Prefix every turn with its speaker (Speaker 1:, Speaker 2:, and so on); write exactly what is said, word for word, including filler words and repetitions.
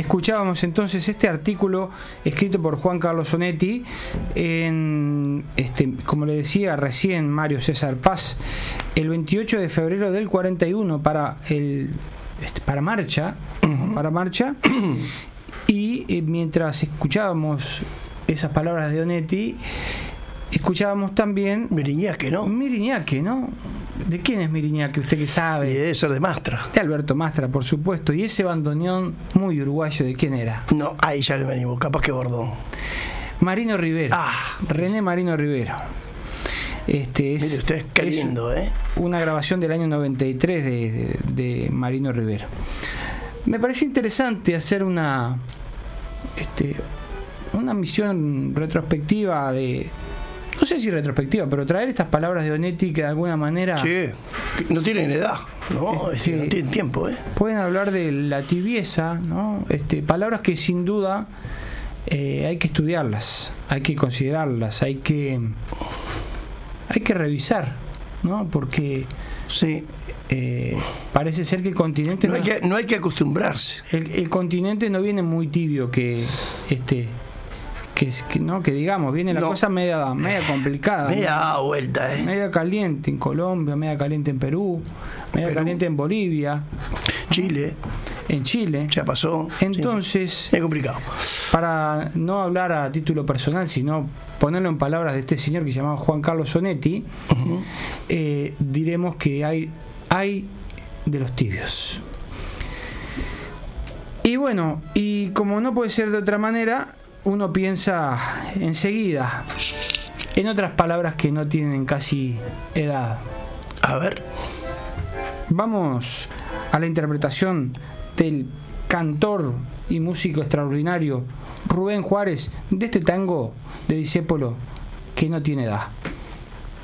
Speaker 1: escuchábamos entonces este artículo escrito por Juan Carlos Sonetti en, este, como le decía recién Mario César Paz, el veintiocho de febrero del cuarenta y uno para el este, para Marcha, uh-huh. para Marcha y eh, mientras escuchábamos esas palabras de Onetti, escuchábamos también
Speaker 2: Miriñaque, ¿no?
Speaker 1: Miriñaque, ¿no? ¿De quién es Miriñaque? Usted que sabe.
Speaker 2: Y debe ser de Mastra.
Speaker 1: De Alberto Mastra, por supuesto. ¿Y ese bandoneón muy uruguayo de quién era?
Speaker 2: No, ahí ya le venimos, capaz que Bordón.
Speaker 1: Marino Rivero.
Speaker 2: Ah.
Speaker 1: René Marino Rivero. Este es,
Speaker 2: Mire usted, qué lindo, ¿eh?
Speaker 1: Una grabación del año noventa y tres de, de, de Marino Rivero. Me pareció interesante hacer una este, una misión retrospectiva de... No sé si retrospectiva, pero traer estas palabras de Onetti que de alguna manera...
Speaker 2: Sí, no tienen edad, ¿no?
Speaker 1: Este,
Speaker 2: no tienen tiempo, ¿eh?
Speaker 1: Pueden hablar de la tibieza, ¿no? Este, palabras que sin duda eh, hay que estudiarlas, hay que considerarlas, hay que hay que revisar, ¿no? Porque
Speaker 2: sí.
Speaker 1: eh, parece ser que el continente...
Speaker 2: No, no, hay, que, no hay que acostumbrarse.
Speaker 1: El, el continente no viene muy tibio que... este Que, que no que digamos viene la no. cosa media media complicada,
Speaker 2: media
Speaker 1: ¿no?
Speaker 2: vuelta, ¿eh?
Speaker 1: Media caliente en Colombia, media caliente en Perú, media Perú. caliente en Bolivia,
Speaker 2: Chile,
Speaker 1: en Chile
Speaker 2: ya pasó.
Speaker 1: Entonces
Speaker 2: sí. Es complicado.
Speaker 1: Para no hablar a título personal, sino ponerlo en palabras de este señor que se llamaba Juan Carlos Sonetti, uh-huh. eh, diremos que hay hay de los tibios. Y bueno, y como no puede ser de otra manera, uno piensa enseguida en otras palabras que no tienen casi edad.
Speaker 2: A ver.
Speaker 1: Vamos a la interpretación del cantor y músico extraordinario Rubén Juárez de este tango de Discépolo que no tiene edad.